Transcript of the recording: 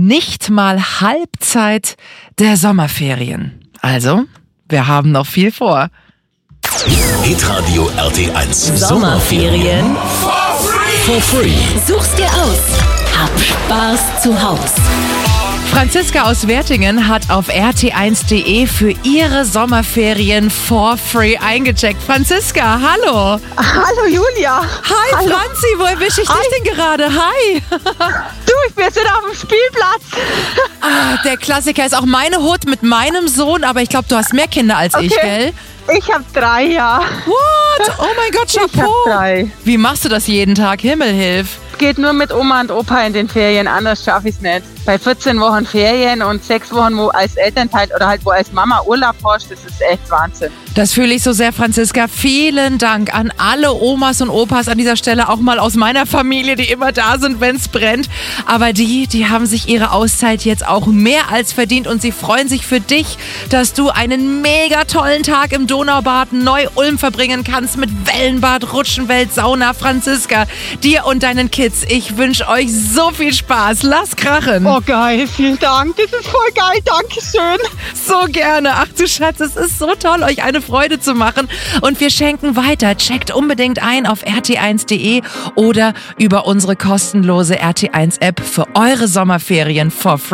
nicht mal Halbzeit der Sommerferien. Also, wir haben noch viel vor. Hitradio RT1 Sommerferien for free. Such's dir aus. Hab Spaß zu Haus. Franziska aus Wertingen hat auf rt1.de für ihre Sommerferien for free eingecheckt. Franziska, hallo. Hallo Julia. Hi Hallo. Franzi, wo erwische ich dich denn gerade? Hi. Wir sind auf dem Spielplatz. Der Klassiker ist auch meine Hut mit meinem Sohn, aber ich glaube, du hast mehr Kinder als ich, gell? Ich habe 3, ja. What? Oh mein Gott, Ich habe Chapeau. 3. Wie machst du das jeden Tag? Himmel hilf. Geht nur mit Oma und Opa in den Ferien, anders schaffe ich es nicht. Bei 14 Wochen Ferien und 6 Wochen, wo als Elternteil oder halt wo als Mama Urlaub hast, das ist echt Wahnsinn. Das fühle ich so sehr, Franziska. Vielen Dank an alle Omas und Opas an dieser Stelle, auch mal aus meiner Familie, die immer da sind, wenn es brennt. Aber die haben sich ihre Auszeit jetzt auch mehr als verdient und sie freuen sich für dich, dass du einen mega tollen Tag im Donaubad Neu-Ulm verbringen kannst mit Wellenbad, Rutschenwelt, Sauna. Franziska, dir und deinen Kids, ich wünsche euch so viel Spaß. Lass krachen. Oh geil, vielen Dank. Das ist voll geil, Dankeschön. So gerne. Ach du Schatz, es ist so toll, euch eine Freude zu machen. Und wir schenken weiter. Checkt unbedingt ein auf rt1.de oder über unsere kostenlose RT1-App für eure Sommerferien for free.